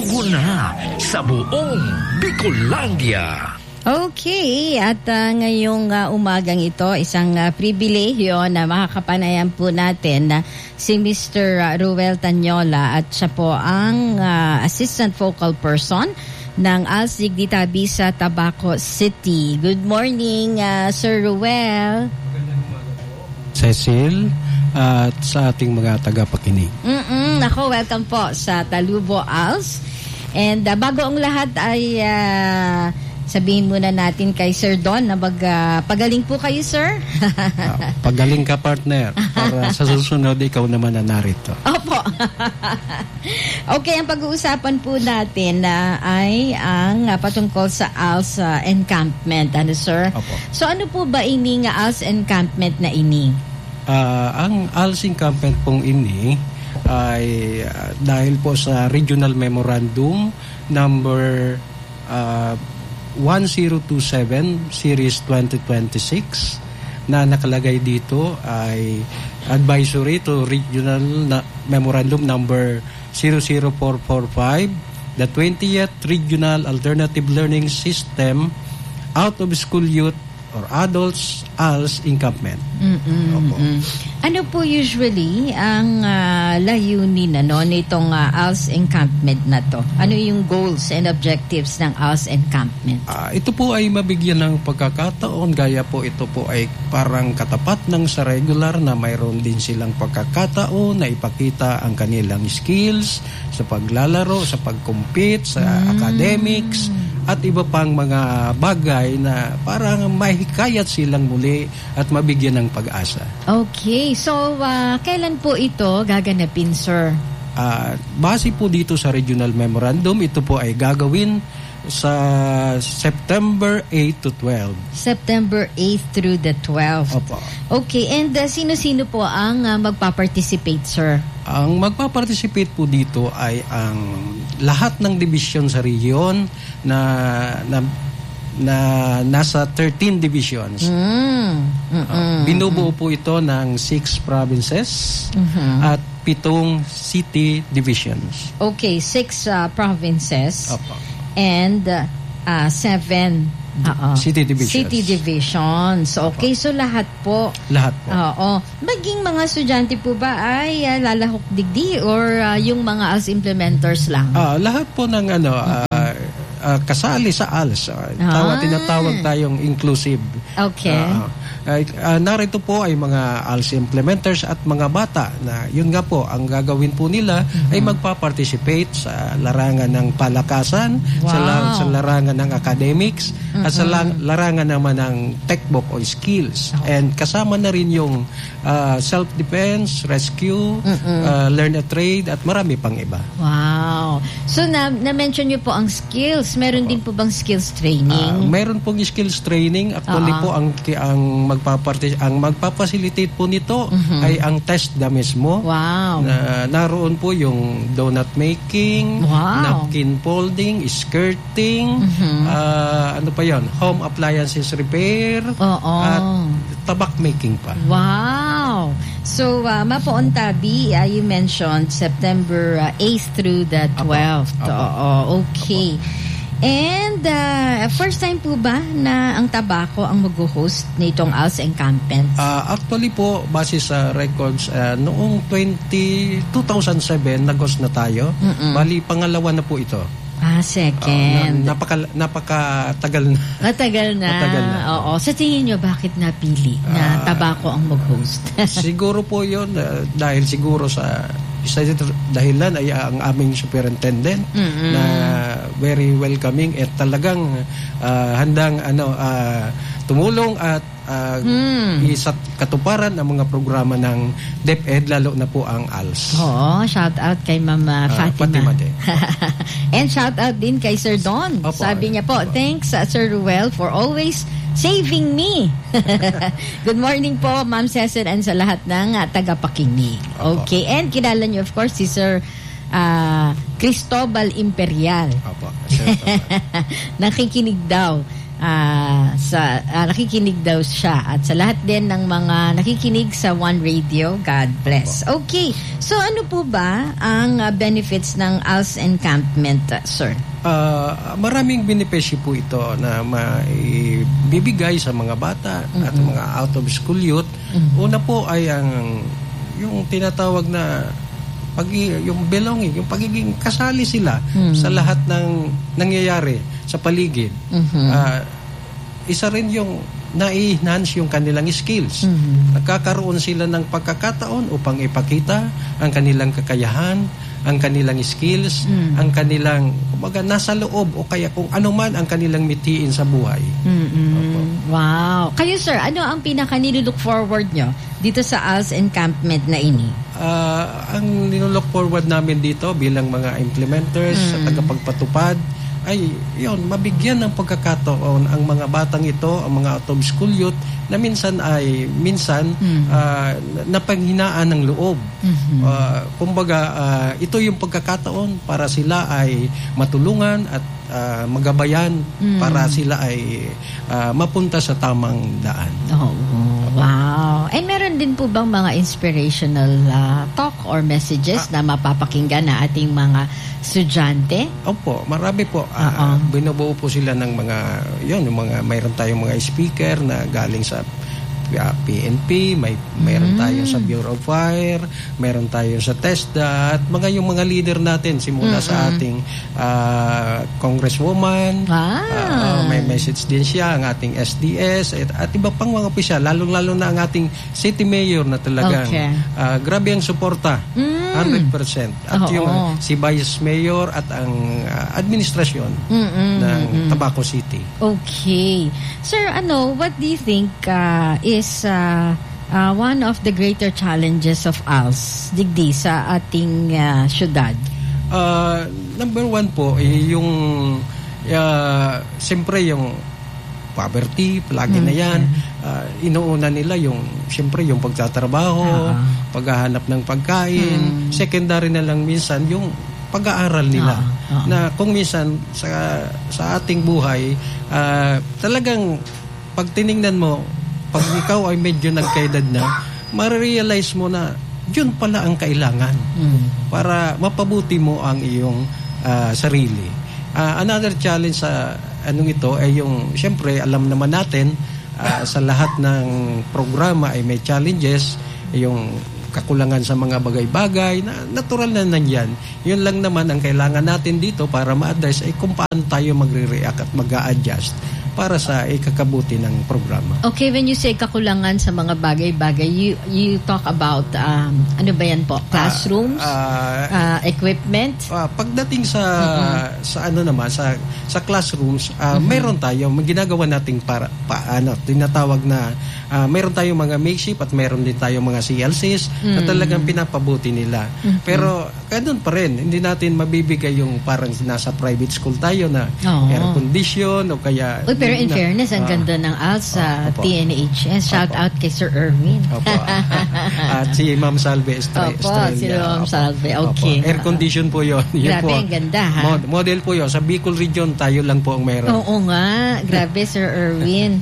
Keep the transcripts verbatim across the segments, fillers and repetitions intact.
Dugo na sa buong Bicolandia. Okay, at uh, ngayong uh, umagang ito, isang uh, pribilehyo na makakapanayan po natin na uh, si Mister Uh, Ruel Tanyola at siya po ang uh, Assistant Focal Person ng A L S Dignitatis sa Tabaco City. Good morning, uh, Sir Ruel. Cecil at uh, sa ating mga tagapakinig. Mm-mm, ako, welcome po sa Talubo A L S. And uh, bago ang lahat ay uh, sabihin muna natin kay Sir Don na mag, uh, pagaling po kayo, sir. uh, pagaling ka, partner. Para sa susunod, ikaw naman na narito. Opo. Okay, ang pag-uusapan po natin uh, ay ang uh, patungkol sa A L S uh, encampment. Ano, sir? Opo. So, ano po ba ini nga A L S encampment na ini? Uh, ang A L S encampment pong ini ay uh, dahil po sa Regional Memorandum number uh, one zero two seven series twenty twenty-six na nakalagay dito ay advisory to Regional na Memorandum number zero zero four four five, the twentieth Regional Alternative Learning System Out of School Youth or Adults A L S Encampment. Opo. Ano po usually ang uh, layunin ano, nitong uh, A L S encampment na to? Ano yung goals and objectives ng A L S encampment? Uh, ito po ay mabigyan ng pagkakataon, gaya po ito po ay parang katapat ng sa regular na mayroon din silang pagkakataon na ipakita ang kanilang skills sa paglalaro, sa pag-compete, sa mm. academics, at iba pang mga bagay na parang mahikayat silang muli at mabigyan ng pag-asa. Okay, so uh, kailan po ito gaganapin, sir? Uh, base po dito sa Regional Memorandum, ito po ay gagawin sa September eight to twelve. September eighth through the twelfth. Opo. Okay, and uh, sino-sino po ang uh, magpa-participate, sir? Ang magpa-participate po dito ay ang lahat ng division sa region na na, na nasa thirteen divisions. Mm. Uh, binubuo po ito ng six provinces mm-hmm. at pitong city divisions. Okay, six uh, provinces. Opo. And uh, seven uh-oh. City divisions. City divisions. Okay, so lahat po. Lahat po. Oo. Maging mga estudyante po ba ay uh, lalahok digdi or uh, yung mga A L S implementers lang? Uh, lahat po ng ano uh, uh, kasali sa A L S. Uh, tawa, ah. tinatawag tayong inclusive. Okay. Uh, uh, uh, narito po ay mga A L S implementers at mga bata na yun nga po, ang gagawin po nila mm-hmm. ay magpa-participate sa larangan ng palakasan, wow. sa, la- sa larangan ng academics, mm-hmm. at sa la- larangan naman ng techbook o skills. Oh. And kasama na rin yung uh, self-defense, rescue, mm-hmm. uh, learn a trade, at marami pang iba. Wow. So na- na-mention niyo po ang skills. Meron oh. din po bang skills training? Uh, meron pong skills training. Actually uh-huh. po ang ang magpaparti ang magpapacilitate po nito mm-hmm. ay ang TESDA mismo. Wow. Na naroon po yung donut making, wow. napkin folding, skirting, mm-hmm. uh, ano pa yon, home appliances repair, Oo. at tabak making pa. Wow. So uh, Mapoon Tabi, uh, you mentioned September uh, eighth through the twelfth. Apo. Apo. Oo, okay. Apo. And uh, first time po ba na ang Tabaco ang mag-host nitong A L S encampment? Uh, actually po, base sa records, uh, noong two thousand seven nag-host na tayo. Mm-mm. Bali, pangalawa na po ito. Ah, second. Uh, na, napaka, napaka-tagal na. Matagal na. Matagal na. Oo. Sa tingin nyo, bakit napili na uh, Tabaco ang mag-host? Siguro po yun, uh, dahil siguro sa isa dito dahilan ay ang aming superintendent mm-hmm. na very welcoming at talagang uh, handang ano uh, tumulong at uh, mm. isat katuparan ang mga programa ng DepEd, lalo na po ang A L S. Oo, shout out kay Mama uh, Fatima. Fatima And shout out din kay Sir Don. Opo, Sabi niya po, opo. Thanks uh, Sir Ruel for always saving me. Good morning po, Ma'am Cecil, and sa lahat ng uh, tagapakinig. Okay, and kilala niyo of course si Sir uh, Cristobal Imperial. Opo. Nakikinig daw. ah, sa ah, nakikinig daw siya at sa lahat din ng mga nakikinig sa One Radio, God bless. Okay, so ano po ba ang uh, benefits ng A L S encampment, uh, sir? Uh, maraming benepisyo po ito na maibibigay sa mga bata mm-hmm. at mga out of school youth. Mm-hmm. Una po ay ang yung tinatawag na pag yung belonging, yung pagiging kasali sila mm-hmm. sa lahat ng nangyayari sa paligid. Mm-hmm. Uh, isa rin yung na-enhance yung kanilang skills. Mm-hmm. Nagkakaroon sila ng pagkakataon upang ipakita ang kanilang kakayahan, ang kanilang skills, mm. ang kanilang kumbaga nasa loob o kaya kung ano man ang kanilang mitiin sa buhay. Wow. Kayo sir, ano ang pinaka nilook forward nyo dito sa A L S encampment na ini? Uh, ang nilook forward namin dito bilang mga implementers mm. at tagapagpatupad ay yun, mabigyan ng pagkakataon ang mga batang ito, ang mga out of school youth na minsan ay minsan mm-hmm. uh, napanghinaan ng loob. Mm-hmm. Uh, kumbaga uh, ito yung pagkakataon para sila ay matulungan at uh, magabayan mm-hmm. para sila ay uh, mapunta sa tamang daan. Oh, wow. And meron din po bang mga inspirational uh, talk or messages ah. na mapapakinggan na ating mga estudyante? Opo, marami po. Uh, binubuo po sila ng mga, yun, yung mga, mayroon tayong mga speaker na galing sa uh, P N P, may mayroon mm. tayo sa Bureau of Fire, mayroon tayo sa TESDA, at mga yung mga leader natin simula mm-hmm. sa ating uh, Congresswoman. Ah. Uh, may message din siya, ang ating S D S, at, at iba pang mga opisyal, lalong-lalo na ang ating City Mayor na talagang okay. uh, grabe ang suporta. Mm. one hundred percent. At oh, yung oh. si Vice Mayor at ang uh, administrasyon mm-mm, ng mm-mm. Tabaco City. Okay. Sir, ano, what do you think uh, is uh, uh, one of the greater challenges of A L S, digdi, sa ating uh, syudad? Uh, number one po, eh, yung uh, siyempre yung poverty, palagi mm-hmm. na yan. Uh, inuuna nila yung, siyempre, yung pagtatrabaho, uh-huh. paghahanap ng pagkain. Mm-hmm. Secondary na lang minsan yung pag-aaral nila. Uh-huh. Na kung minsan sa sa ating buhay, uh, talagang pag tiningnan mo, pag ikaw ay medyo nagkaedad na, ma-realize mo na yun pala ang kailangan mm-hmm. para mapabuti mo ang iyong uh, sarili. Uh, another challenge sa anong ito ay yung, siyempre, alam naman natin, uh, sa lahat ng programa ay may challenges, yung kakulangan sa mga bagay-bagay, na natural na nandiyan. Yun lang naman ang kailangan natin dito para ma-address ay kung paano tayo magre-react at mag-a-adjust para sa ikakabuti ng programa. Okay, when you say kakulangan sa mga bagay-bagay, you you talk about um, ano ba yan po? Classrooms, uh, uh, uh, equipment. Uh, pagdating sa mm-hmm. sa ano naman sa sa classrooms, uh, mm-hmm. mayroon tayo ginagawa nating para pa, ano, tinatawag na uh, mayroon tayong mga makeshift at mayroon din tayong mga C L Cs mm-hmm. na talagang pinapabuti nila. Mm-hmm. Pero ganun pa rin, hindi natin mabibigay yung parang nasa private school tayo na oh. air condition o kaya Uy, pero in na, fairness, ang uh, ganda ng A L S sa uh, T N H S. Shout opo. Out kay Sir Erwin. Opo. At si Ma'am Salve Estrella. Opo, si Ma'am Salve. Okay. Opo. Air condition po yun. yun grabe, po, ang ganda ha. Mod- model po yun. Sa Bicol Region, tayo lang po ang meron. Oo nga. Grabe, Sir Erwin.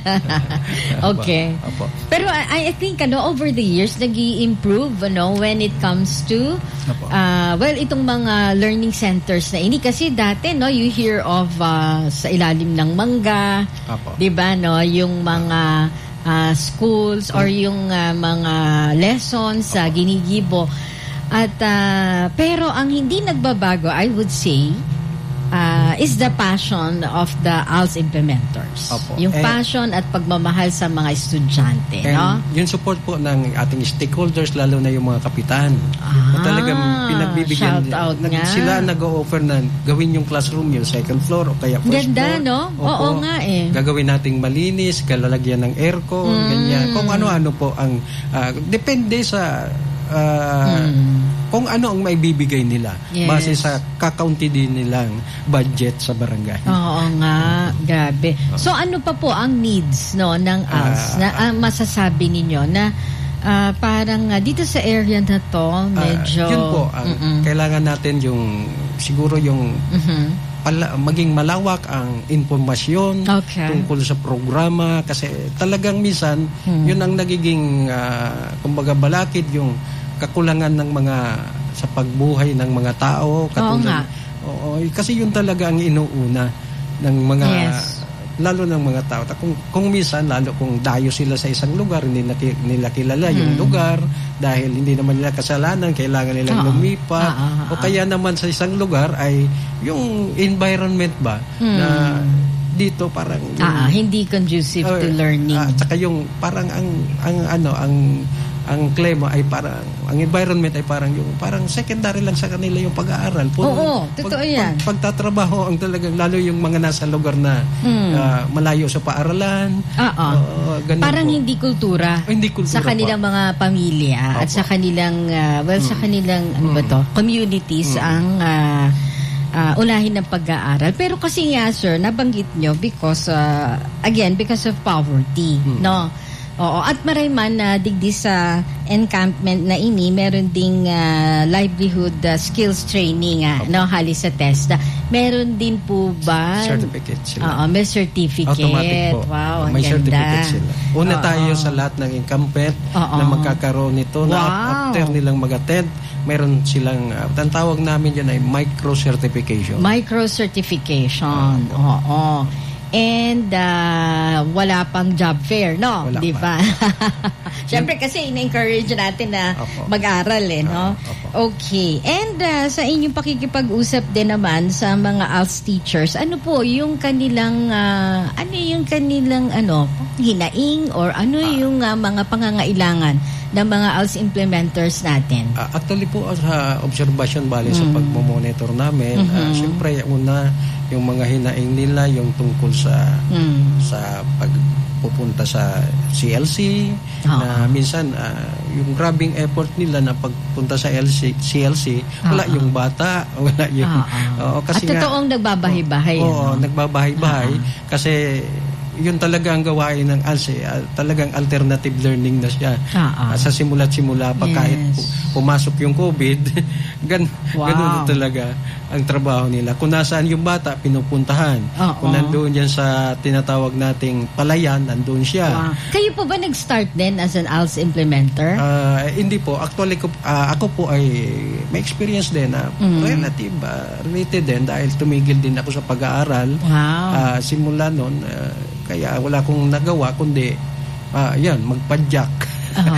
Okay. Opo. Pero I, I think, ano, over the years, nag-i-improve, ano, when it comes to, uh, well, itong mga learning centers na ini. Kasi dati, no, you hear of uh, sa ilalim ng mangga, di ba, no, yung mga uh, schools or yung uh, mga lessons sa uh, Ginigibo. At, uh, pero ang hindi nagbabago, I would say, Uh, is the passion of the A L S implementers. Opo. Yung and, passion at pagmamahal sa mga estudyante. No? Yung support po ng ating stakeholders, lalo na yung mga kapitan. Ah, na talagang pinagbibigyan. Shout out nag, nga. Sila nag-o-offer na gawin yung classroom, yung second floor o kaya first ganda, floor. No? Opo, Oo nga eh. Gagawin nating malinis, kalalagyan ng aircon, mm. ganyan. Kung ano-ano po ang, uh, depende sa Uh, hmm. kung ano ang maibibigay nila yes. base sa kakaunti din nilang budget sa barangay. Oo nga, grabe. So ano pa po ang needs no ng A L S uh, na uh, masasabi ninyo na uh, parang uh, dito sa area na to medyo uh, yun po ang kailangan natin yung siguro yung mm-hmm. pala, maging malawak ang impormasyon Okay. tungkol sa programa kasi talagang minsan Hmm. yun ang nagiging uh, kumbaga balakid yung kakulangan ng mga sa pagbuhay ng mga tao katulad, oo, kasi yun talaga ang inuuna ng mga Yes. lalo ng mga tao. Kung, kung minsan, lalo kung dayo sila sa isang lugar, hindi na ki- nila kilala yung Hmm. lugar dahil hindi naman nila kasalanan, kailangan nilang Oo. lumipat. Ah, ah, ah, O kaya naman sa isang lugar ay yung environment ba Hmm. na dito parang yung, Ah, ah, hindi conducive uh, to learning. ah, tsaka yung parang ang ang ano ang ang klima ay parang ang environment ay parang yung parang secondary lang sa kanila yung pag-aaral. Puro- Oo, totoo yan. Pag, pagtatrabaho ang talagang lalo yung mga nasa lugar na Hmm. ah, malayo sa paaralan. Ah, ah. Oo, ganun Parang po. hindi kultura, Oh, hindi kultura sa kanilang pa. mga pamilya at Opo. sa kanilang ah, well sa kanilang ano ba to communities ang ah, ah, unahin ng pag-aaral. Pero kasi nga sir, nabanggit nyo because ah, again because of poverty, no? Oo, at maray man na digdi sa encampment na ini, meron ding ah, livelihood ah, skills training ah, no, halis sa TESDA. Meron din po ba? Certificate sila. Oo, may certificate. Automatic po. Wow, ang May ganda. certificate sila. Una Oo. tayo sa lahat ng incumbent Oo. na magkakaroon nito na Wow. after nilang mag-attend, meron silang, uh, ang tawag namin yan ay micro-certification. Micro-certification. Oo. And uh, wala pang job fair, no? Wala Di pa. ba? Siyempre kasi ina-encourage natin na Opo. mag-aral eh, no? Ah, opo. Okay. And uh, sa inyong pakikipag-usap din naman sa mga A L S teachers, ano po yung kanilang, uh, ano yung kanilang, ano, hinaing or ano yung uh, mga pangangailangan ng mga A L S implementers natin? Uh, actually po sa observation bali sa Mm. pagmomonitor namin, uh, Mhm. siyempre una yung mga hinaing nila yung tungkol sa Mm. sa pagpupunta sa C L C Oo. na minsan ah, yung grabing effort nila na pagpunta sa L C, C L C wala Oo. yung bata, wala yung Oo. oo, At kasi nga- totoong nagbabahay-bahay. Oo, ano? nagbabahay-bahay kasi yun talaga ang gawain ng A L S eh. Ah, talagang alternative learning na siya. Ah, ah. Ah, sa simula't simula pa Yes. kahit pu- pumasok yung COVID, gan Wow. ganun na talaga ang trabaho nila. Kung nasaan yung bata, pinupuntahan. Oo. Kung nandoon yan sa tinatawag nating palayan, nandoon siya. Wow. Kayo po ba nag-start din as an A L S implementer? Ah, hindi po. Actually, ko, ah, ako po ay may experience din na Mm. relative, ah, related din dahil tumigil din ako sa pag-aaral. Wow. Ah, simula noon, ah, kaya wala akong nagawa kundi, ah, yan, magpadyak.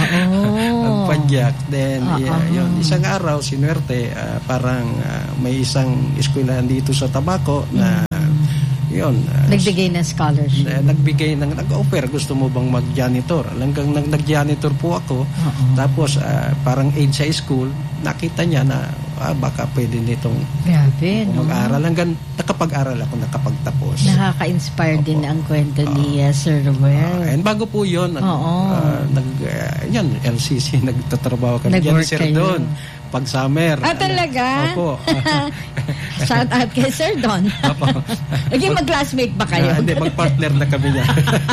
Oo. Magpadyak. Then, Ah, yeah, ah. yun, isang araw, sinuwerte, ah, parang ah, may isang eskwelahan dito sa Tabaco na, yun, ah, Nagbigay ng scholarship. na nagbigay ng nag-offer, gusto mo bang mag-janitor? Hanggang nag- nag-janitor po ako. Oo. Tapos ah, parang aid sa school, nakita niya na ah, baka pwede nitong Grabe, no? mag-aral. Hanggang nakapag-aral ako, nakapagtapos. Nakaka-inspire Opo. din ang kwento ni uh, Sir Ruel. Ah, and bago po yun, nag, Oo. ah, nag, ah, yan, L C C, nagtatrabaho kami. Nag-work Yan, sir, kayo. doon. Pag summer. Ah, talaga? Opo. Shout out kay Sir Don. Opo. Naging mag-classmate ba kayo? Ah, hindi, mag-partner na kami niya.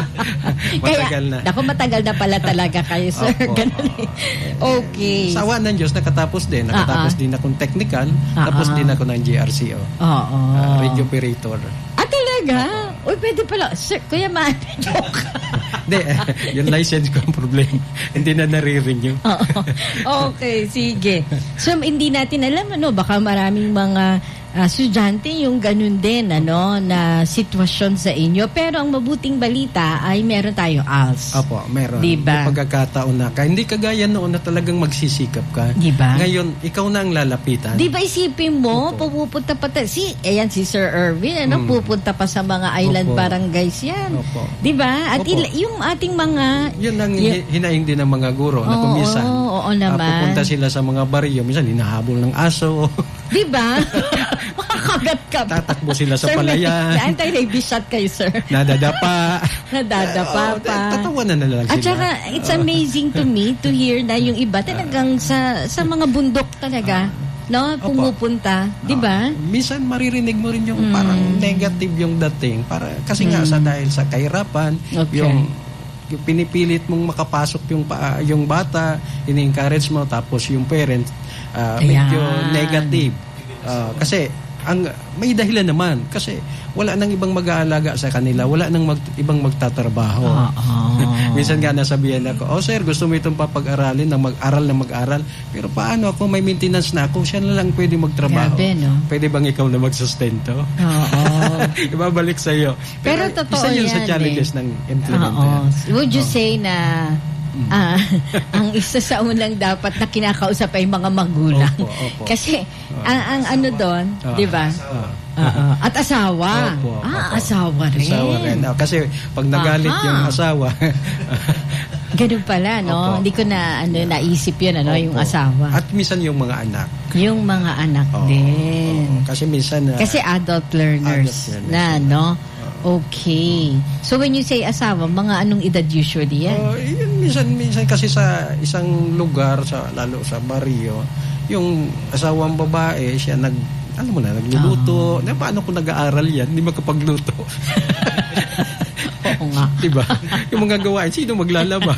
Matagal Kaya, na. Naku, matagal na pala talaga kayo, Sir. Opo. Ganun eh. Okay. Sa awa ng Diyos, nakatapos din. Nakatapos Ah, ah. din akong technical. Ah, Tapos ah. din ako ng G R C O. Oo. ah, radio operator. Ah, talaga? Uy, pwede pala. Sir, Kuya Man, joke. Hindi, yung license ko ang problema. Hindi na nare-renew. Oo. Okay, sige. So, hindi natin alam, ano, baka maraming mga uh, estudyante yung ganun din, ano, na sitwasyon sa inyo. Pero ang mabuting balita ay meron tayong A L S. Opo, meron. Diba? May pagkakataon na ka. Hindi kagaya noon na talagang magsisikap ka. Diba? Ngayon, ikaw na ang lalapitan. Di ba isipin mo, Opo. pupunta pa ta- si, ayan si Sir Erwin, ano, Mm. pupunta pa sa mga island Opo. barangays yan. Opo. Di ba? At Opo. ila- yung ating mga, Yun ang Y- hi- hinaing din ng mga guro na Oo, kung minsan oo ah, naman. pupunta sila sa mga baryo, minsan hinahabol ng aso, di ba? Makakagat ka pa. tatakbo sila sa Sir, palayan, may anti-rabies shot kayo, sir. nadadapa. Nadadapa Oo, pa. tatawanan na lang sila. At saka, it's amazing to me to hear na yung iba talagang sa sa mga bundok talaga, no, Opo. pumupunta, di ba? Ah, minsan maririnig mo rin yung Mm. parang negative yung dating para kasi nga sa dahil sa kahirapan, Okay. yung, yung pinipilit mong makapasok yung pa, yung bata, ini-encourage mo tapos yung parents ah, medyo Ayan. negative. Ah, kasi ang may dahilan naman kasi wala nang ibang mag-aalaga sa kanila, wala nang mag, ibang magtatrabaho. Uh-huh. Minsan nga nasabihan ako, oh sir, gusto mo itong papag-aralin na mag-aral na mag-aral, pero paano ako, may maintenance na ako, siya na lang pwede magtrabaho. Grabe, no? Pwede bang ikaw na magsustento? Oo. Ibabalik sa iyo. Pero, pero totoo isa yun yan, sa challenges eh. ng implementer. Would you oh. say na Ah, ang isa sa unang dapat na kinakausap ay mga magulang. Opo, opo. Kasi uh, ang, ang ano doon, uh, 'di ba? Uh, uh, at asawa. Opo, ah, opo. asawa rin. Asawa rin. Uh, kasi pag nagalit Aha. yung asawa. Ganun pala, no? Opo. Hindi ko na ano naisip 'yun, ano, opo. Yung asawa. At minsan yung mga anak. Yung mga anak oh, din. Oh, kasi minsan uh, kasi adult learners, adult learners na, no? Okay. So when you say asawa, mga anong edad usually yan? Uh, yun, minsan, minsan kasi sa isang lugar, sa lalo sa barrio, yung asawang babae, siya nag, alam mo na, nagluluto. Oh. Na, paano kung nag-aaral yan? Hindi makapagluto. Oo nga. Diba? Yung mga gawain, sino maglalaba?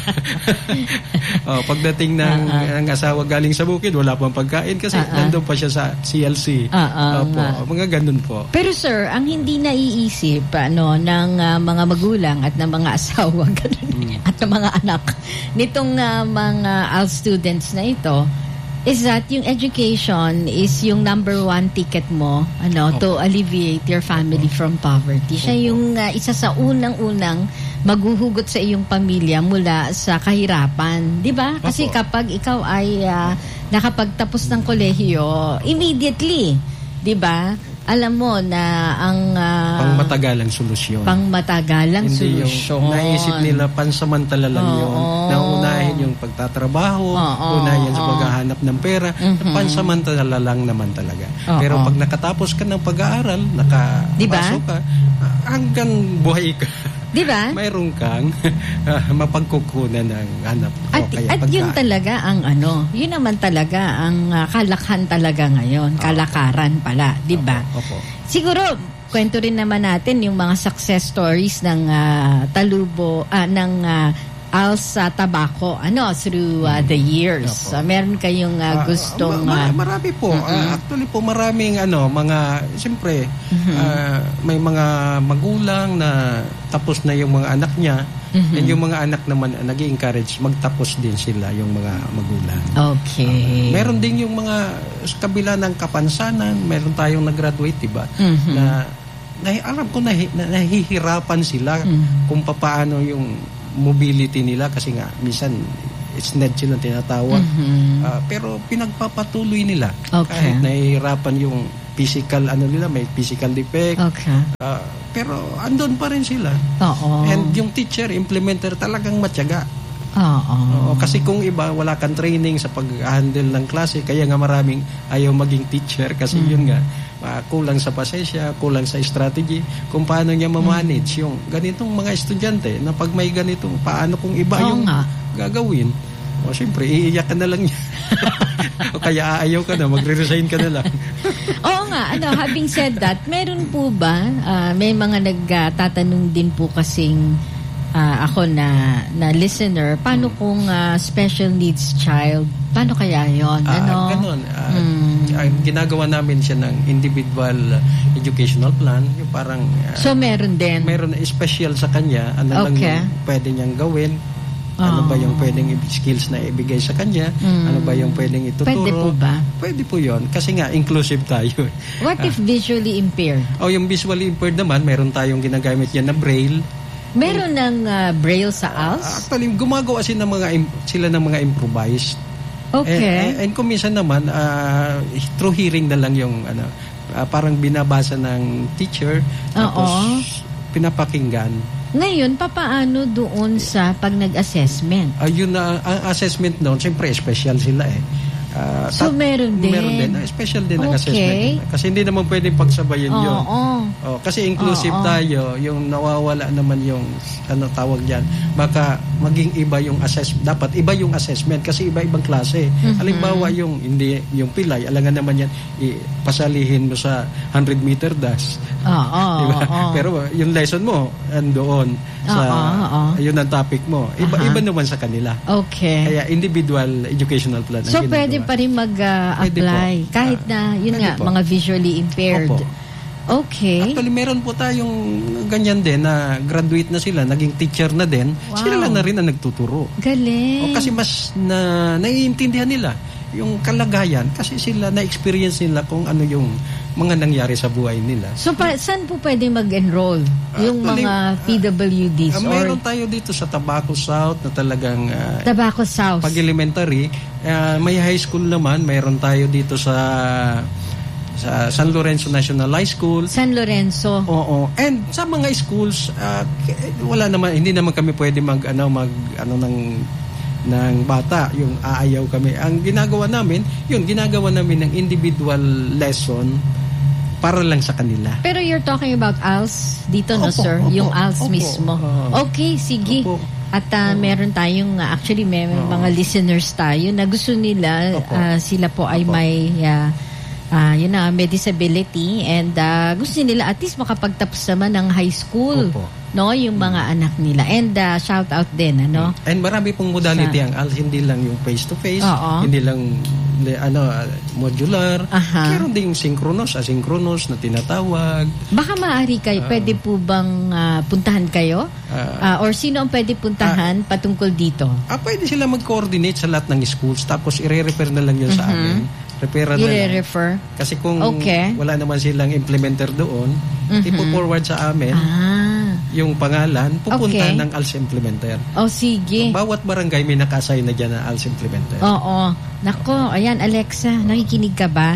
oh, pagdating ng, uh-uh. ng asawa galing sa bukid, wala pang pagkain kasi uh-uh. nandun pa siya sa C L C. Uh-uh. Opo, uh-uh. Mga ganun po. Pero sir, ang hindi naiisip ano, ng uh, mga magulang at ng mga asawa ganun, mm. at ng mga anak nitong uh, mga A L students na ito is that yung education is yung number one ticket mo ano okay. to alleviate your family okay. from poverty. Siya okay. yung uh, isa sa unang-unang maghuhugot sa iyong pamilya mula sa kahirapan, 'di ba? Kasi okay. kapag ikaw ay uh, nakapagtapos ng kolehiyo, immediately, 'di ba? Alam mo na ang uh, pangmatagalang solusyon. Pangmatagalang Hindi solusyon. Yung naisip nila pansamantala lang oh, yun. Oh. Naunahin yung pagtatrabaho, oh, oh, unahin sa paghahanap ng pera, mm-hmm. pansamantala lang naman talaga. Oh, Pero oh. pag nakatapos ka ng pag-aaral, nakapasok diba? ka, hanggang buhay ka. Di ba? Mayroon kang uh, mapagkukunan ng hanap. At, kaya at yun talaga ang ano, yun naman talaga ang uh, kalakhan talaga ngayon, kalakaran pala, di ba? Opo, opo. Siguro, kwento rin naman natin yung mga success stories ng uh, talubo, uh, ng uh, A L sa tobacco, ano, through uh, the years. Uh, meron kayong uh, gustong... Uh, uh, marami po. Uh-huh. Uh, actually po, maraming ano, mga, siyempre, uh-huh. uh, may mga magulang na tapos na yung mga anak niya. Uh-huh. And yung mga anak naman, uh, nag-i-encourage, magtapos din sila, yung mga magulang. Okay. Uh, meron din yung mga, sa kabila ng kapansanan, meron tayong nag-graduate, diba? Uh-huh. Na, na, alam ko, na, na, nahihirapan sila uh-huh. kung paano yung mobility nila kasi nga minsan it's S N E D silang tinatawag mm-hmm. uh, pero pinagpapatuloy nila okay. kahit nahihirapan yung physical ano nila, may physical defect okay. uh, pero andun pa rin sila. Oo. And yung teacher, implementer talagang matyaga. Oo. Oo, kasi kung iba wala kang training sa pag-handle ng klase, kaya nga maraming ayaw maging teacher kasi mm. yun nga uh, kulang sa pasensya, kulang sa strategy kung paano niya ma-manage mm. yung ganitong mga estudyante na pag may ganitong paano kung iba Oo yung nga. gagawin. O syempre, iiyak ka na lang niya. O kaya aayaw ka na, magre-resign ka na lang. Oo nga, ano, having said that, meron po ba, uh, may mga nagtatanong din po kasing Uh, ako na na listener, paano hmm. kung uh, special needs child? Paano kaya yon? Ano? Uh, ganun. Uh, hmm. uh, ginagawa namin siya ng individual uh, educational plan. Yung parang... Uh, so, meron din? Meron special sa kanya. Ano okay. lang yung pwede niyang gawin. Ano oh. ba yung pwedeng skills na ibigay sa kanya? Hmm. Ano ba yung pwedeng ituturo? Pwede po ba? Pwede po yon. Kasi nga, inclusive tayo. What uh, if visually impaired? O, oh, yung visually impaired naman, meron tayong ginagamit yan na braille. Meron ng uh, braille sa A L S? Actually, gumagawa sila ng mga, sila ng mga improvised. Okay. And, and kung minsan naman, uh, through hearing na lang yung, ano, uh, parang binabasa ng teacher, tapos Oo. pinapakinggan. Ngayon, papaano doon sa pag nag-assessment? Uh, yun na, ang uh, assessment doon, siyempre, special sila eh. Uh, so, tat- meron din? Meron din. Uh, special din ang okay. assessment. Kasi hindi naman pwedeng pagsabayin oh, yun. Oh. Oh, kasi inclusive oh, oh. tayo, yung nawawala naman yung, ano tawag dyan, baka maging iba yung assessment. Dapat iba yung assessment kasi iba-ibang klase. Mm-hmm. Halimbawa yung, hindi, yung pilay, alangan naman yan, pasalihin mo sa one hundred meter dash. Oh, oh, diba? oh. Pero yung lesson mo, andoon, sa, oh, oh, oh. yun ang topic mo. Iba, uh-huh. iba naman sa kanila. Okay. Kaya individual educational plan. So, pwede pa rin mag-apply. Pwede po. kahit Ah, na, yun pwede nga, po. mga visually impaired. Opo. Okay. Actually, meron po tayong ganyan din na graduate na sila, naging teacher na din. Wow. Sila lang na rin ang nagtuturo. Galing. O kasi mas na naiintindihan nila yung kalagayan kasi sila na-experience nila kung ano yung mga nangyari sa buhay nila. So, pa, saan po pwede mag-enroll? Yung Actually, mga P W Ds Ah, or meron tayo dito sa Tabaco South na talagang ah, Tabaco South? pag elementary, ah, may high school naman, mayroon tayo dito sa sa San Lorenzo National High School. San Lorenzo. Oo. And sa mga schools, ah, k- wala naman, hindi naman kami pwede mag ano mag ano ng ng bata, yung aayaw kami. Ang ginagawa namin, yun ginagawa namin ng individual lesson para lang sa kanila. Pero you're talking about A L S dito, no, Opo, sir? opo, Yung A L S opo. mismo. Oo. Okay, sige. Opo. At ah, meron tayong, ah, actually, may mga listeners tayo na gusto nila, Opo. ah, sila po ay Opo. may, ah, ah, yun na, may disability and ah, gusto nila at least makapagtapos naman ng high school. Opo. No, yung mga anak nila. And ah, shout out din, ano? And marami pong modality Sa- ang A L S, hindi lang yung face-to-face, Oo. hindi lang hindi, ano uh, modular, Aha. meron ding synchronous, asynchronous na tinatawag. Baka maaari kayo, pwede po bang ah, puntahan kayo? Ah, Ah, or sino ang pwede puntahan patungkol dito? ah, pwede sila mag-coordinate sa lahat ng schools tapos i-refer na lang yun sa amin. Referral na lang. I-refer? Kasi kung Okay. wala naman silang implementer doon, Mhm. ipo-forward sa amin Ah. yung pangalan, pupunta Okay. ng A L S implementer. Oh, sige. Bawat barangay may naka-assign na dyan na A L S implementer. Oo. Nako, ayan, Alexa, nakikinig ka ba?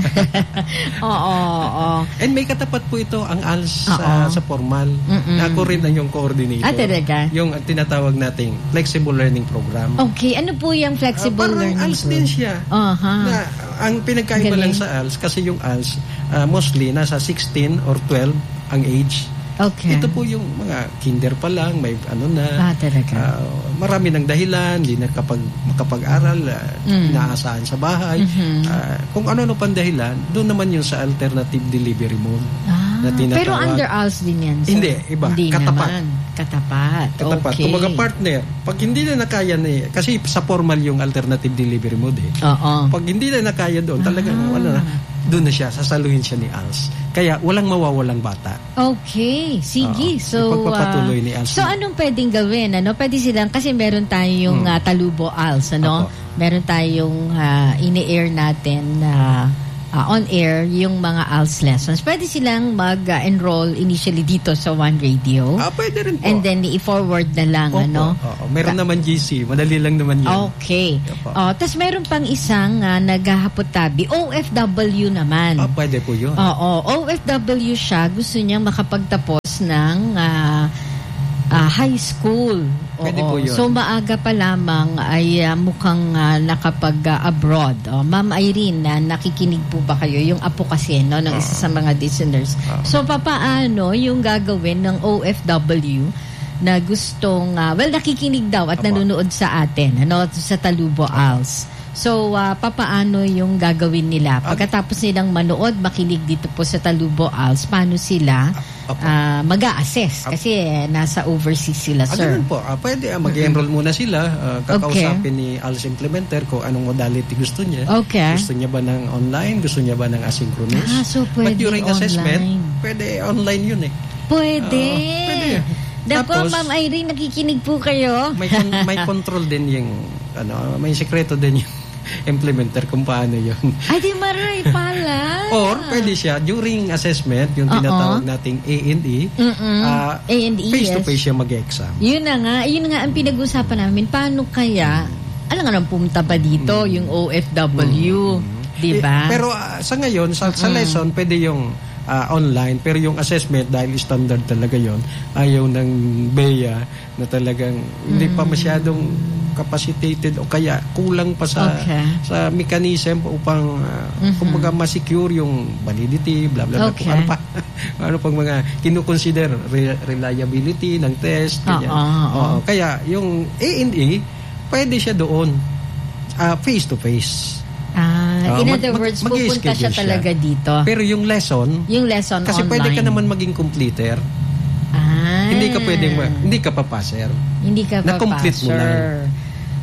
Oo, oo. And may katapat po ito ang A L S sa, Oo. sa formal. Mm-mm. Na ako rin ang yung coordinator. Ah, talaga? Yung tinatawag nating flexible learning program. Okay, ano po yung Ah, flexible parang learning? A L S din siya. Aha. Na, ang pinagkaiba Galing. lang sa A L S, kasi yung A L S, ah, mostly nasa sixteen or twelve ang age. Okay. Ito po yung mga kinder pa lang, may ano na. Ah, talaga. ah, marami ng dahilan, hindi na kapag makapag-aral, ah, Mm. inaasahan sa bahay. Mhm. Ah, kung ano-ano pang dahilan, doon naman yung sa alternative delivery mode. Ah, na tinatawag. pero under A L S din yan, sir? Hindi, iba. Hindi Katapat. naman. Katapat. Katapat. Okay. Kumbaga partner, pag hindi na nakaya na eh, kasi sa formal yung alternative delivery mode eh. Oo. Pag hindi na nakaya doon, talagang Ah. wala na. Doon na siya, sasaluhin siya ni A L S. Kaya walang mawawalang bata. Okay, sige. Oo. So, Ipagpapatuloy ah, ni A L S. so anong pwedeng gawin? Ano? Pwede silang, kasi meron tayong Hmm. ah, Talubo A L S, ano? Opo. Meron tayong ah, ini-air natin na ah, on-air yung mga A L S lessons. Pwede silang mag-enroll initially dito sa One Radio. Ah, pwede rin po. And then, i-forward na lang, Opo. ano? Oo. Meron naman G C. Madali lang naman yan. Okay. Opo. Oh, tapos meron pang isang uh, naghahapot-tabi. O F W naman. Ah, pwede po yun. Oo. O F W siya. Gusto niyang makapagtapos ng ah, ah, high school. Pwede Oo. po yun. So, maaga pa lamang ay ah, mukhang ah, nakapag-abroad. Oh, Ma'am Irene, na nakikinig po ba kayo? Yung apo kasi, no? Ng isa sa mga listeners. Oo. So, papaano yung gagawin ng O F W na gustong, ah, well, nakikinig daw at Apo. nanonood sa atin, ano, sa Talubo A L S. So, ah, papaano yung gagawin nila? Pagkatapos nilang manood, makinig dito po sa Talubo A L S, paano sila Apo. ah, mag-a-assess? Kasi eh, nasa overseas sila, Ah, sir. ganun po. Ah, pwede, ah, mag-enroll muna sila. Ah, kakausapin ni A L S implementer kung anong modality gusto niya. Okay. Gusto niya ba ng online? Gusto niya ba ng asynchronous? Ah, so But pwede during online. assessment, pwede online yun eh. Pwede. Oo, pwede. Dako, Tapos, Ma'am Irene, nakikinig po kayo. May con- may control din yung ano, may sekreto din yung implementer kung paano yun. Ay, di maray pala. Or pwede siya during assessment, yung Oo. tinatawag nating A and E, Mm-mm. ah, A and E, face to yes. face siya mag-exam. Yun na nga, yun nga ang pinag-usapan namin. Paano kaya, alam nga nang pumunta pa dito, yung O F W, di ba? Eh, pero ah, sa ngayon, sa, sa lesson, pwede yung ah, online, pero yung assessment, dahil standard talaga yon, ayaw ng B E A na talagang hindi pa masyadong capacitated o kaya kulang pa sa Okay. sa mechanism upang uh, kumbaga ma-secure yung validity, bla bla bla. Okay. Kung ano pa, ano pang mga kinukonsider re- reliability ng test, ganyan. Oo, oo. Oo, kaya yung A and E, pwede siya doon ah, face to face. Ah, Ah, in mag- other mag- words, mag-i-schedule pupunta siya siya. talaga dito. Pero yung lesson, Yung lesson kasi online. pwede ka naman maging completer. Ah, Hindi ka pwedeng ma- hindi ka pa passer. Hindi ka pa Na-complete mo passer. lang.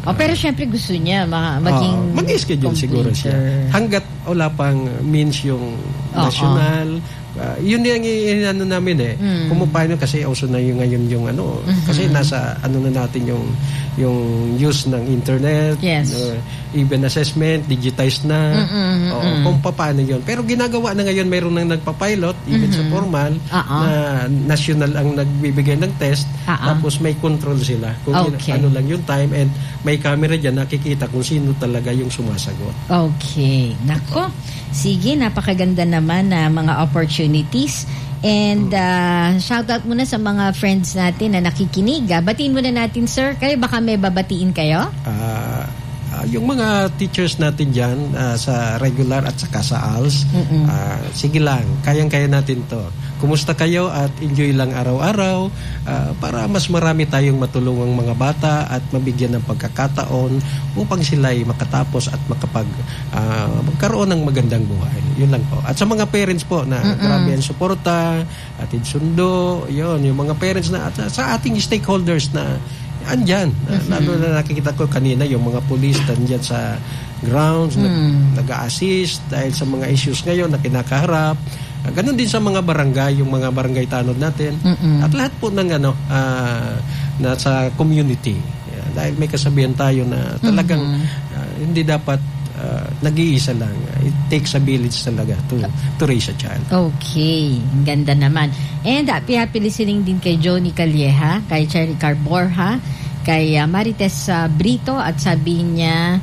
Oh, pero syempre gusto niya ma- maging uh, mag-schedule siguro siya. Hanggat wala pang means yung oh, national, uh, yun yung inano namin eh. Mm. Kung paano kasi uso na yung ngayon yung ano, mm-hmm. kasi nasa ano na natin yung yung use ng internet, yes. uh, even assessment, digitized na. Mm-hmm. Oo, kung paano yun. Pero ginagawa na ngayon, mayroon nang nagpa-pilot, even mm-hmm. sa formal, uh-uh. na national ang nagbibigay ng test, uh-uh. tapos may control sila. Kung okay. ano lang yung time, and may camera dyan, nakikita kung sino talaga yung sumasagot. Okay. Nako. Sige, napakaganda naman na mga opportunities. And uh, shout out muna sa mga friends natin na nakikinig. Batiin muna natin, sir. Kayo baka may babatiin kayo? Ah... Uh, Uh, yung mga teachers natin dyan uh, sa regular at saka sa A L S, uh, sige lang, kayang-kaya natin to. Kumusta kayo at enjoy lang araw-araw uh, para mas marami tayong matulungang mga bata at mabigyan ng pagkakataon upang sila ay makatapos at makapag uh, magkaroon ng magandang buhay. Yun lang po. At sa mga parents po na Mm-mm. grabe ang suporta, atid sundo, yun, yung mga parents na at sa ating stakeholders na andyan. Mm-hmm. Lalo na nakikita ko kanina yung mga police andyan sa grounds, mm. nag- nag-a-assist dahil sa mga issues ngayon na kinakaharap. Uh, ganun din sa mga barangay, yung mga barangay tanod natin. Mm-mm. At lahat po ng ano, uh, nasa community. Yeah, dahil may kasabihan tayo na talagang mm-hmm. uh, hindi dapat uh, nag-iisa lang. It takes a village talaga to, to raise a child. Okay. Ang ganda naman. And happy happy listening din kay Johnny Calleja, kay Cherry Carborja, kay uh, Marites uh, Brito, at sabihin niya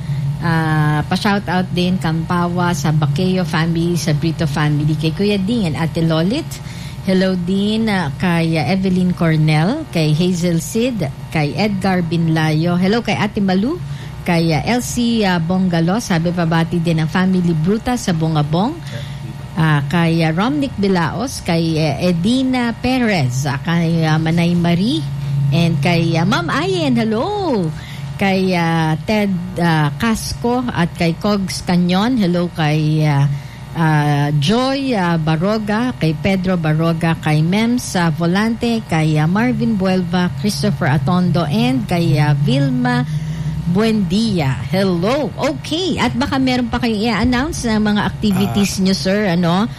uh, pa-shout out din Kampawa sa Baqueo family, sa Brito family, kay Kuya Ding and Ate Lolit. Hello din uh, kay uh, Evelyn Cornell, kay Hazel Sid, kay Edgar Binlayo. Hello kay Ate Malu, kay uh, Elsie uh, Bongalo, sabi pabati din ang family Bruta sa Bongabong. Uh, kay uh, Romnick Bilaos, kay uh, Edina Perez, uh, kay uh, Manay Marie, and kay uh, Ma'am Ayen, hello! Kay uh, Ted uh, Casco at kay Cogs Canyon, hello kay uh, uh, Joy uh, Baroga, kay Pedro Baroga, kay Mems uh, Volante, kay uh, Marvin Buelva, Christopher Atondo, and kay uh, Vilma Buendia. Hello. Okay. At baka meron pa kayong i-announce na mga activities uh, nyo, sir, ano,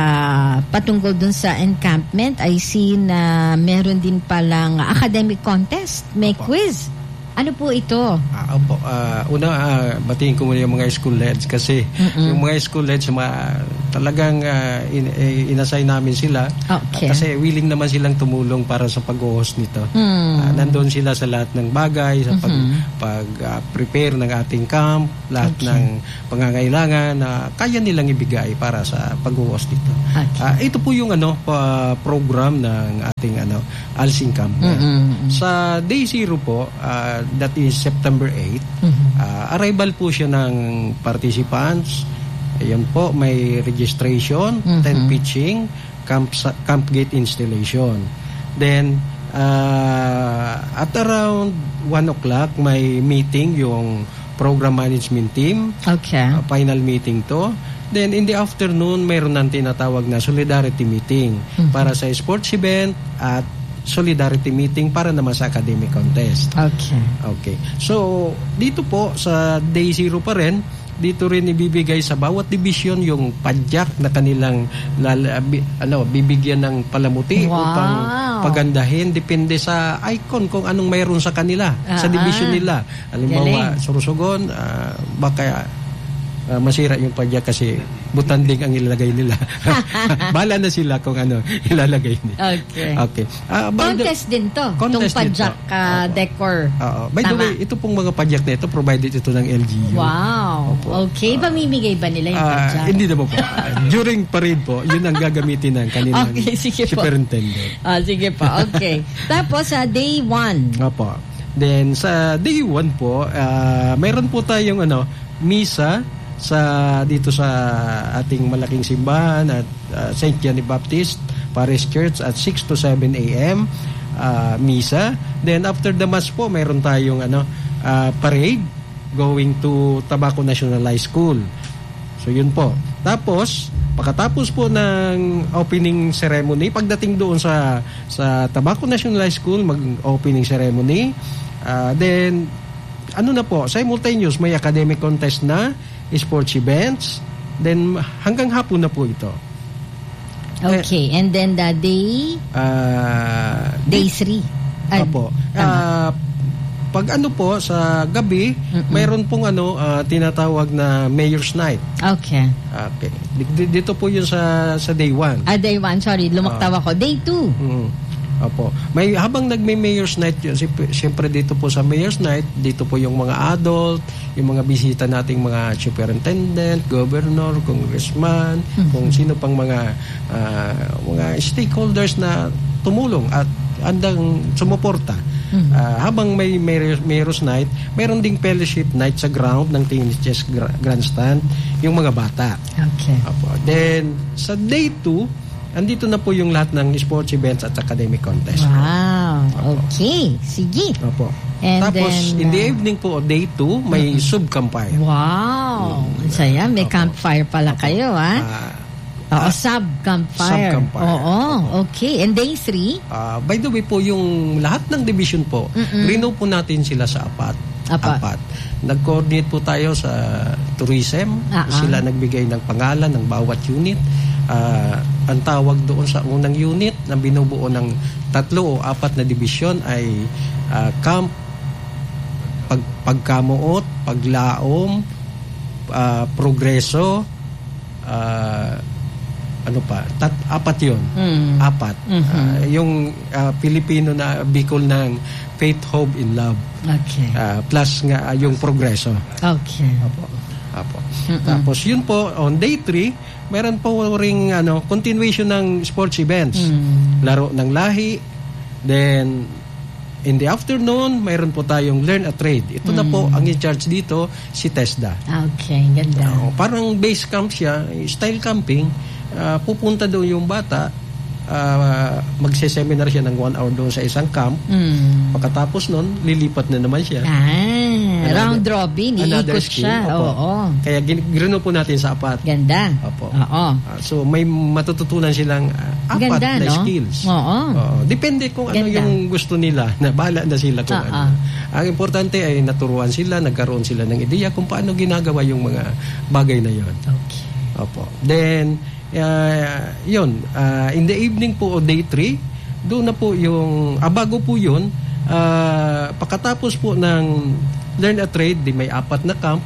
uh, patungkol dun sa encampment. I see na meron din palang academic contest. May opo. Quiz. Ano po ito? Uh, opo. Uh, una, uh, batiin ko muna yung mga school heads kasi Mm-mm. yung mga school heads, mga, talagang uh, in, in, inassign namin sila. Okay. Uh, kasi willing naman silang tumulong para sa pag-host nito. Mm. Uh, nandun sila sa lahat ng bagay, sa pag, mm-hmm. pag-prepare uh, ng ating camp, lahat okay. ng pangangailangan na uh, kaya nilang ibigay para sa pag-host nito. Okay. Uh, ito po yung ano pa, program ng ating ano, Alsing Camp. Mm-hmm. Sa day zero po, uh, that is September eighth, mm-hmm. uh, arrival po siya ng participants. Ayan po, may registration, mm-hmm. tent pitching, camp, camp gate installation. Then, uh, at around one o'clock, may meeting yung program management team. Okay. Uh, final meeting to. Then, in the afternoon, mayroon nang tinatawag na solidarity meeting mm-hmm. para sa sports event at solidarity meeting para naman sa academic contest. Okay. Okay. So, dito po sa day zero pa rin, dito rin ibibigay sa bawat division yung padyak na kanilang lala, bi, ano, bibigyan ng palamuti wow. upang pagandahin. Depende sa icon kung anong mayroon sa kanila, uh-huh. sa division nila. Halimbawa, Sorsogon, uh, baka Uh, masira yung padyak kasi butanding ang ilalagay nila. Bala na sila kung ano ilalagay nila. Okay. Okay. Uh, contest the, din to. Contest itong padyak uh, decor. Uh, by Tama. the way, ito pong mga padyak na ito, provided ito ng L G U. Wow. Opo. Okay. Uh, Pamimigay ba nila yung padyak? Uh, hindi naman po. Uh, during parade po, yun ang gagamitin ng kanilang okay, sige superintendent. Ah, sige po. Okay. Tapos sa uh, day one. Opo. Then sa day one po, uh, mayroon po tayong ano, misa sa dito sa ating malaking simbahan at uh, Saint John the Baptist Parish Church at six to seven a.m. Uh, misa. Then after the mass po, mayroon tayong ano uh, parade going to Tabaco National High School. So yun po. Tapos pagkatapos po ng opening ceremony, pagdating doon sa sa Tabaco National High School, mag-opening ceremony, uh, then ano na po, simultaneous, may academic contest na, sports events, then hanggang hapon na po ito. Okay, and then the day, Uh, day three. Ay, Opo. tama. Ah, pag ano po, sa gabi, Mm-mm. mayroon pong ano, ah, tinatawag na Mayor's Night. Okay. Okay. Di- Dito po yun sa sa day one. Ah, day one, sorry, lumaktaw Ah. ako. Day two. Mm. Opo. May habang nagme-Mayor's Night yun, siyempre, siyempre dito po sa Mayor's Night, dito po yung mga adult, yung mga bisita nating mga superintendent, governor, congressman, Mhm. kung sino pang mga ah, mga stakeholders na tumulong at andang sumuporta. Mhm. Ah, habang may Mayor's, Mayor's Night, mayroon ding fellowship night sa ground ng Tennis Chess Gra- Grandstand, yung mga bata. Okay. Opo. Then, sa day two, andito na po yung lahat ng sports events at academic contest. Wow. Okay. Sige. Opo. And Tapos, then, in the uh, evening po, day two, may sub-campfire. Wow. Ang saya. May Opo. campfire pala kayo, ha? Ah, Oo, sub-campfire. sub-campfire. Oo. Okay. And day three? ah, by the way po, yung lahat ng division po, Mm-mm. rino po natin sila sa apat. Apat. Nag-coordinate po tayo sa tourism. Ah, ah. Sila nagbigay ng pangalan ng bawat unit. Ah, ang tawag doon sa unang unit na binubuo ng tatlo o apat na division ay ah, camp, pag, pagkamuot, paglaom, ah, progreso, ah, ano pa, tat, apat yun. Mm. Apat. Mhm. Ah, yung ah, Pilipino na bicol ng Faith, Hope, in Love. Okay. Ah, plus nga ah, yung progreso. Okay. Apo. Apo. Mm-mm. Tapos yun po, on day three, meron po ring ano, continuation ng sports events. Mm. Laro ng lahi. Then, in the afternoon, mayroon po tayong Learn a Trade. Ito na po, ang in-charge dito, si TESDA. Okay. Ganda. Oh, parang base camp siya, style camping. Ah, pupunta doon yung bata, ah, magse-seminar siya ng one hour doon sa isang camp. Mm. Pagkatapos nun, lilipat na naman siya. Ah, Another- round robin. another Iikot skill. siya. Opo. Oo. Kaya gin- girino po natin sa apat. Ganda. Opo. Oo. Ah, so may matututunan silang ah, apat Ganda, na no? skills. Oo. Oo. Depende kung ano Ganda. yung gusto nila. Na bahala na sila kung Oo. ano. Ang importante ay naturuan sila, nagkaroon sila ng ideya kung paano ginagawa yung mga bagay na yon. Okay. Opo. Then, uh, yun, uh, in the evening po o day three, doon na po yung, ah, bago po yun, uh, pagkatapos po ng Learn a Trade, di may apat na camp,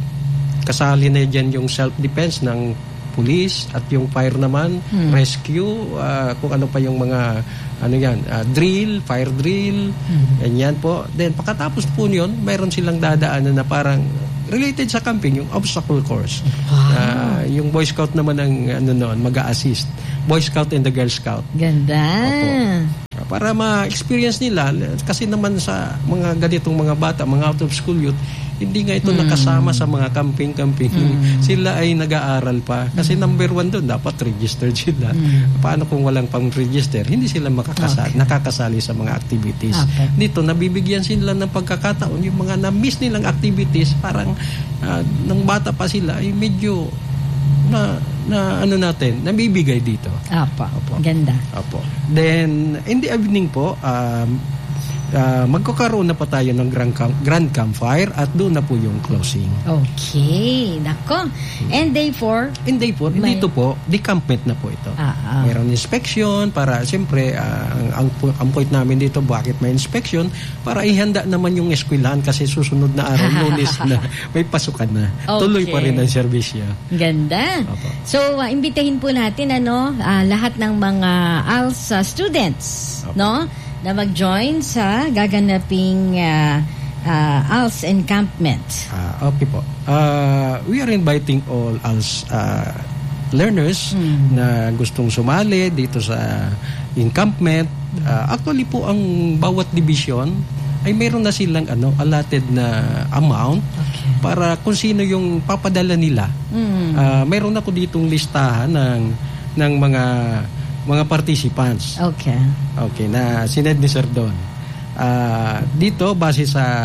kasali na dyan yung self-defense ng police at yung fire naman, Hmm. rescue, uh, kung ano pa yung mga, ano yan, uh, drill, fire drill, Hmm. ganyan po. Then, pagkatapos po yun, mayroon silang dadaanan na parang related sa camping, yung obstacle course. Wow. Ah, yung Boy Scout naman ang ano noon, mag-a-assist. Boy Scout and the Girl Scout. Ganda. Opo. Para ma-experience nila, kasi naman sa mga ganitong mga bata, mga out of school youth, hindi nga ito Mm. nakasama sa mga camping-camping. Mm. Sila ay nag-aaral pa. Kasi number one doon, dapat registered sila. Mm. Paano kung walang pang-register? Hindi sila makakasali, Okay. nakakasali sa mga activities. Okay. Dito, nabibigyan sila ng pagkakataon. Yung mga na-miss nilang activities, parang ah, nung bata pa sila, ay medyo na, na ano natin, nabibigay dito. Apo. Opo. Ganda. Opo. Then, in the evening po, um, uh, magkakaroon na pa tayo ng grand, camp, grand campfire at doon na po yung closing. Okay. Nako. And day four? In day po, May- dito po, decampment na po ito. Ah, ah. Mayroon inspection para, siyempre, ah, ang, ang, ang point namin dito, bakit may inspection? Para ihanda naman yung eskwelahan kasi susunod na araw, Lunes na, may pasukan na. Tuloy pa Okay. rin ang serbisyo. Ganda. Opo. So, uh, imbitahin po natin ano, ah, lahat ng mga A L S ah, students, Opo. no? Na mag-join sa gaganaping ah, ah, A L S encampment. Ah, okay po. Ah, we are inviting all us ah, learners Mm. na gustong sumali dito sa encampment. Ah, actually po, ang bawat division ay meron na silang ano allotted na amount Okay. para kung sino yung papadala nila. Mm. Ah, meron ako ditong listahan ng ng mga mga participants. Okay. Okay, na sined ni Sir Don. Ah, dito base sa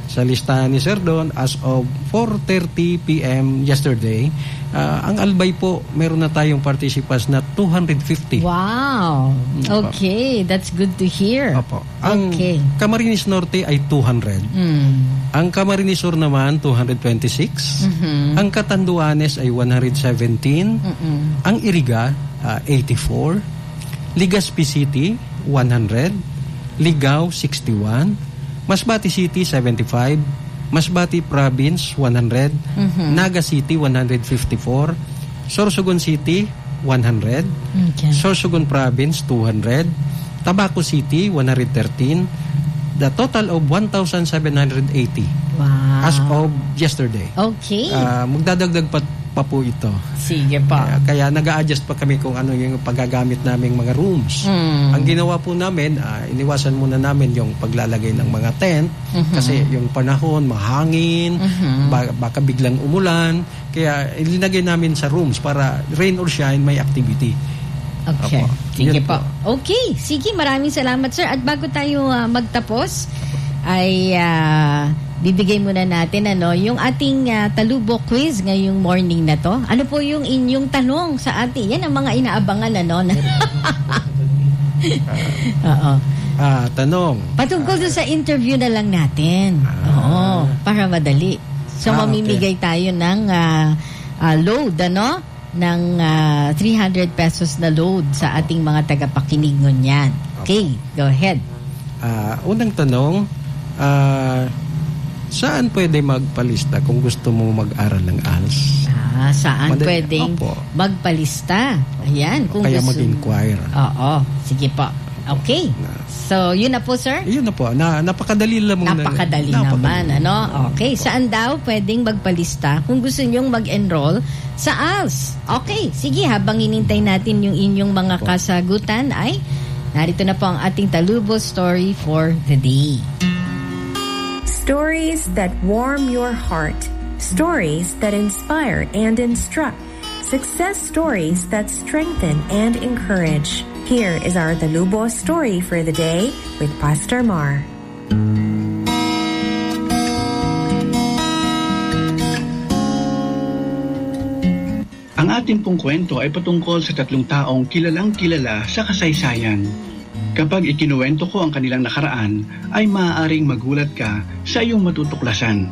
sa listahan ni Sir Don as of four thirty p.m. yesterday, uh, ang Albay po, meron na tayong participants na two hundred fifty. Wow! Okay, that's good to hear. Opo. Ang okay. Camarines Norte ay two hundred. Mm. Ang Camarines Sur naman, two hundred twenty-six. Mm-hmm. Ang Catanduanes ay one hundred seventeen. Mm-mm. Ang Iriga, uh, eighty-four. Legazpi City, one hundred. Ligao, sixty-one. Masbate City, seventy-five. Masbate Province, one hundred. Mm-hmm. Naga City, one hundred fifty-four. Sorsogon City, one hundred. Okay. Sorsogon Province, two hundred. Tabaco City, one hundred thirteen. The total of one thousand seven hundred eighty. Wow. As of yesterday. Okay. Uh, magdadagdag pa, pa po ito. Sige pa. Kaya, kaya nag-a-adjust pa kami kung ano yung paggagamit naming mga rooms. Mm. Ang ginawa po namin, uh, iniwasan muna namin yung paglalagay ng mga tent. Mm-hmm. Kasi yung panahon, mahangin, Mm-hmm. baka, baka biglang umulan. Kaya ilinagay namin sa rooms para rain or shine, may activity. Okay. Opo. Sige Yun po. Okay. Sige, maraming salamat, sir. At bago tayo uh, magtapos, ay uh, bibigay muna natin ano, yung ating uh, Talubo quiz ngayong morning na to. Ano po yung inyong tanong sa ating? Yan ang mga inaabangan, ano? Oo. Ah, tanong. Patungkol doon sa interview na lang natin. Oo. Para madali. So, Ah, mamimigay tayo ng uh, uh, load, ano? ng uh, three hundred pesos na load sa ating mga tagapakinig ngunyan. Okay, go ahead. Ah, unang tanong, ah, saan pwede magpalista kung gusto mo mag-aral ng A L S? Ah, saan Madali- pwedeng Opo. magpalista? Ayan, kung Kaya gusto. mag-inquire. Oo, sige po. Okay. So, yun na po, sir? Yun na po. Na, napakadali lang muna. Napakadali naman, ano? Okay, saan daw pwedeng magpalista kung gusto nyong mag-enroll sa A L S? Okay, sige, habang inintay natin yung inyong mga kasagutan ay narito na po ang ating Talubo story for the day. Stories that warm your heart. Stories that inspire and instruct. Success stories that strengthen and encourage. Here is our Talubo story for the day with Pastor Mar. Ang ating pong kwento ay patungkol sa tatlong taong kilalang kilala sa kasaysayan. Kapag ikinuwento ko ang kanilang nakaraan, ay maaaring magulat ka sa iyong matutuklasan.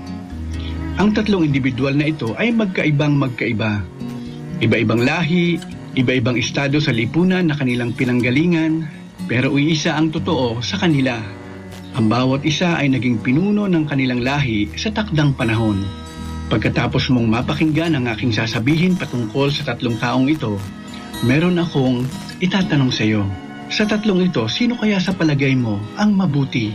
Ang tatlong individual na ito ay magkaibang magkaiba. Iba-ibang lahi, iba-ibang estado sa lipunan na kanilang pinanggalingan, pero iisa ang totoo sa kanila. Ang bawat isa ay naging pinuno ng kanilang lahi sa takdang panahon. Pagkatapos mong mapakinggan ang aking sasabihin patungkol sa tatlong taong ito, meron akong itatanong sa iyo. Sa tatlong ito, sino kaya sa palagay mo ang mabuti?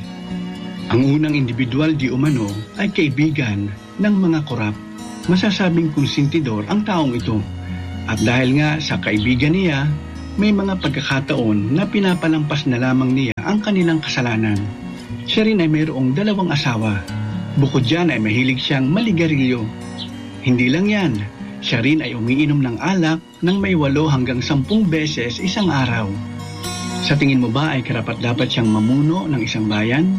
Ang unang individual di umano ay kaibigan ng mga korap. Masasabing konsentidor ang taong ito. At dahil nga sa kaibigan niya, may mga pagkakataon na pinapalampas na lamang niya ang kanilang kasalanan. Siya rin ay mayroong dalawang asawa. Bukod dyan ay mahilig siyang maligarilyo. Hindi lang yan, siya rin ay umiinom ng alak ng may walo hanggang sampung beses isang araw. Sa tingin mo ba ay karapat-dapat siyang mamuno ng isang bayan?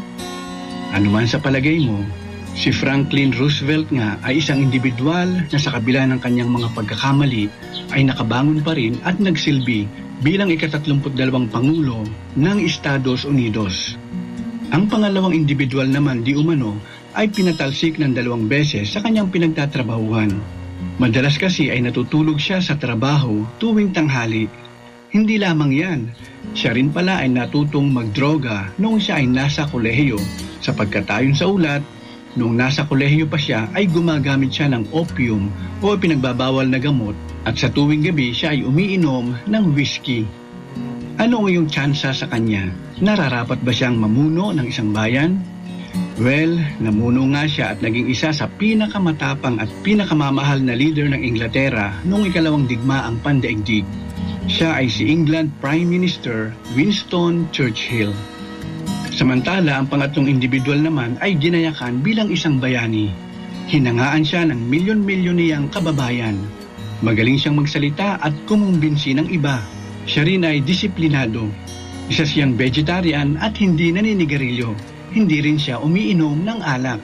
Ano man sa palagay mo, si Franklin Roosevelt nga ay isang individual na sa kabila ng kanyang mga pagkakamali ay nakabangon pa rin at nagsilbi bilang ikatatlumput dalawang Pangulo ng Estados Unidos. Ang pangalawang individual naman di umano ay pinatalsik ng dalawang beses sa kanyang pinagtatrabahuhan. Madalas kasi ay natutulog siya sa trabaho tuwing tanghali. Hindi lamang yan, siya rin pala ay natutong magdroga noong siya ay nasa kolehiyo sapagkat ayon sa ulat, noong nasa kolehiyo pa siya ay gumagamit siya ng opium o pinagbabawal na gamot at sa tuwing gabi siya ay umiinom ng whiskey. Ano ang iyong tsansa sa kanya? Nararapat ba siyang mamuno ng isang bayan? Well, namuno nga siya at naging isa sa pinakamatapang at pinakamamahal na leader ng Inglaterra noong ikalawang digmaang pandaigdig. Siya ay si England Prime Minister Winston Churchill. Samantala, ang pangatlong individual naman ay ginayakan bilang isang bayani. Hinangaan siya ng milyon-milyon niyang kababayan. Magaling siyang magsalita at kumumbinsi ng iba. Siya rin ay disiplinado. Isa siyang vegetarian at hindi naninigarilyo. Hindi rin siya umiinom ng alak.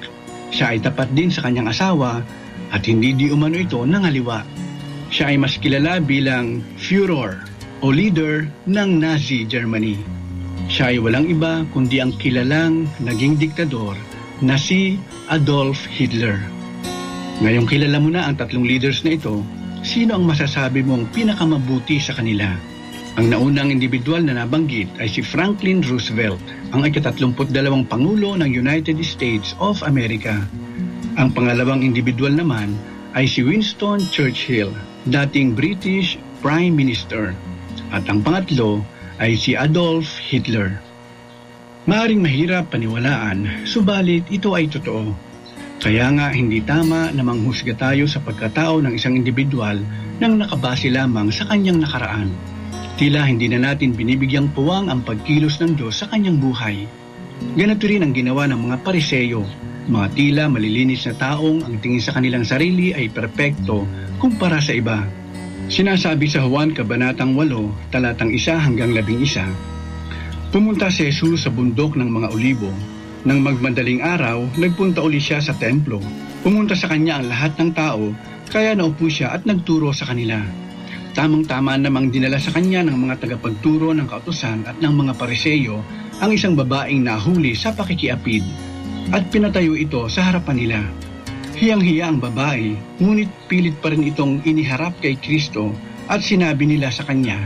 Siya ay tapat din sa kanyang asawa at hindi di umano ito nangaliwa. Siya ay mas kilala bilang Führer o leader ng Nazi Germany. Siya ay walang iba kundi ang kilalang naging diktador na si Adolf Hitler. Ngayong kilala mo na ang tatlong leaders na ito, sino ang masasabi mong pinakamabuti sa kanila? Ang naunang individual na nabanggit ay si Franklin Roosevelt, ang ikatatlumput dalawang Pangulo ng United States of America. Ang pangalawang individual naman ay si Winston Churchill, dating British Prime Minister. At ang pangatlo ay si Adolf Hitler. Maaring mahirap paniwalaan, subalit ito ay totoo. Kaya nga hindi tama na manghusga tayo sa pagkatao ng isang individual nang nakabase lamang sa kanyang nakaraan. Tila hindi na natin binibigyang puwang ang pagkilos ng Diyos sa kanyang buhay. Ganito rin ang ginawa ng mga Pariseyo, mga tila malilinis na taong ang tingin sa kanilang sarili ay perpekto kumpara sa iba. Sinasabi sa Juan Kabanatang walo, talatang isa hanggang labing isa, pumunta si Jesus sa bundok ng mga Olibo. Nang magmadaling araw, nagpunta uli siya sa templo. Pumunta sa kanya ang lahat ng tao, kaya naupo siya at nagturo sa kanila. Tamang-tama namang dinala sa kanya ng mga tagapagturo ng kautusan at ng mga Pariseyo ang isang babaeng nahuli sa pakikiapid at pinatayo ito sa harapan nila. Hiyang-hiya ang babae, ngunit pilit pa rin itong iniharap kay Kristo at sinabi nila sa kanya,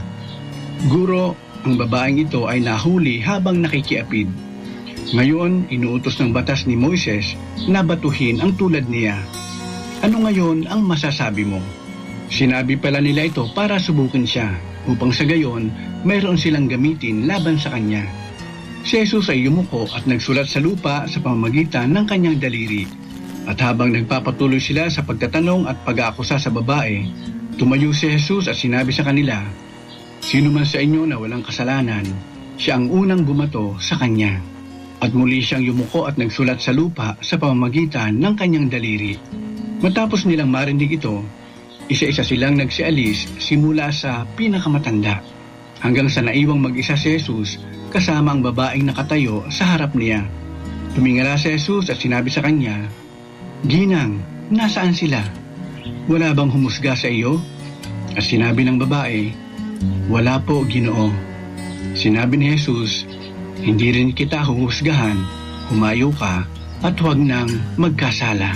Guro, ang babaeng ito ay nahuli habang nakikiapid. Ngayon, inuutos ng batas ni Moises na batuhin ang tulad niya. Ano ngayon ang masasabi mo? Sinabi pala nila ito para subukin siya, upang sa gayon, mayroon silang gamitin laban sa kanya. Si Jesus ay yumuko at nagsulat sa lupa sa pamamagitan ng kanyang daliri. At habang nagpapatuloy sila sa pagtatanong at pag-aakusa sa babae, tumayo si Jesus at sinabi sa kanila, Sino man sa inyo na walang kasalanan, siya ang unang bumato sa kanya. At muli siyang yumuko at nagsulat sa lupa sa pamamagitan ng kanyang daliri. Matapos nilang marinig ito, isa-isa silang nagsialis simula sa pinakamatanda, hanggang sa naiwang mag-isa si Jesus kasama ang babaeng nakatayo sa harap niya. Tumingala si Jesus at sinabi sa kanya, Ginang, nasaan sila? Wala bang humusga sa iyo? At sinabi ng babae, Wala po, Ginoo. Sinabi ni Jesus, Hindi rin kita huhusgahan, humayo ka at huwag nang magkasala.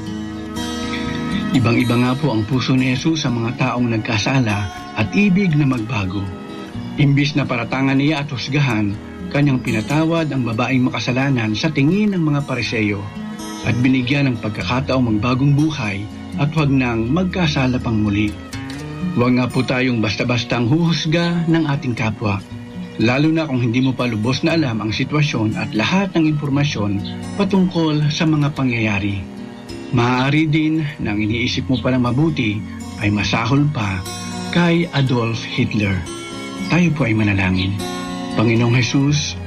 Ibang-iba nga po ang puso ni Jesus sa mga taong nagkasala at ibig na magbago. Imbis na paratangan niya at husgahan, kanyang pinatawad ang babaeng makasalanan sa tingin ng mga Pariseyo at binigyan ng pagkakataong magbagong buhay at huwag nang magkasala pang muli. Huwag nga po tayong basta-bastang huhusga ng ating kapwa, lalo na kung hindi mo pa lubos na alam ang sitwasyon at lahat ng impormasyon patungkol sa mga pangyayari. Maaari din na ang iniisip mo pa na mabuti ay masahol pa kay Adolf Hitler. Tayo po ay manalangin. Panginoong Jesus,